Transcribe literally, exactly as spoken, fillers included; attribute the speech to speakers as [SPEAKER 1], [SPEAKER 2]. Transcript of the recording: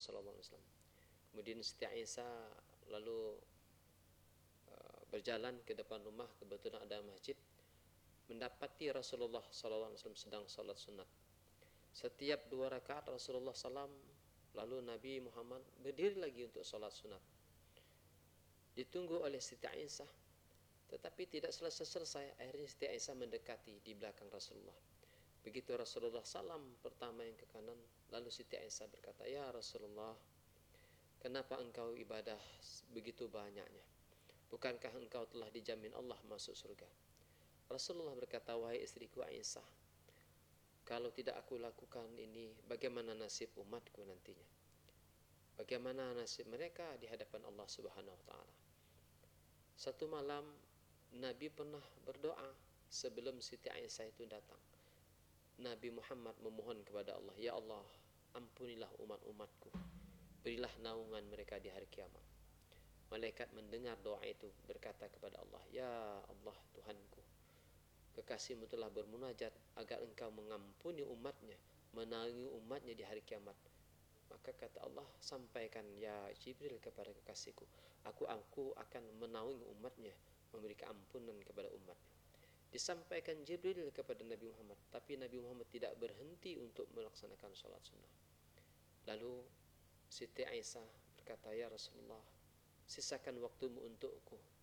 [SPEAKER 1] sallallahu alaihi wasallam. Kemudian Siti Aisyah lalu uh, berjalan ke depan rumah, kebetulan ada masjid, mendapati Rasulullah sallallahu alaihi wasallam sedang salat sunat. Setiap dua rakaat Rasulullah sallam, lalu Nabi Muhammad berdiri lagi untuk salat sunat. Ditunggu oleh Siti Aisyah, tetapi tidak selesai-selesai. Akhirnya Siti Aisyah mendekati di belakang Rasulullah. Begitu Rasulullah salam pertama yang ke kanan, lalu Siti Aisyah berkata, "Ya Rasulullah, kenapa engkau ibadah begitu banyaknya? Bukankah engkau telah dijamin Allah masuk surga?" Rasulullah berkata, "Wahai istriku Aisyah, kalau tidak aku lakukan ini, bagaimana nasib umatku nantinya? Bagaimana nasib mereka di hadapan Allah Subhanahu wa taala?" Satu malam Nabi pernah berdoa sebelum Siti Aisyah itu datang. Nabi Muhammad memohon kepada Allah, "Ya Allah, ampunilah umat-umatku, berilah naungan mereka di hari kiamat." Malaikat mendengar doa itu, berkata kepada Allah, "Ya Allah Tuhanku, kekasihmu telah bermunajat agar engkau mengampuni umatnya, menaungi umatnya di hari kiamat." Maka kata Allah, "Sampaikan ya Jibril kepada kekasihku, aku aku akan menaungi umatnya, memberikan ampunan kepada umatnya." Disampaikan Jibril kepada Nabi Muhammad, tapi Nabi Muhammad tidak berhenti untuk melaksanakan sholat sunnah. Lalu Siti Aisyah berkata, "Ya Rasulullah, sisakan waktumu untukku,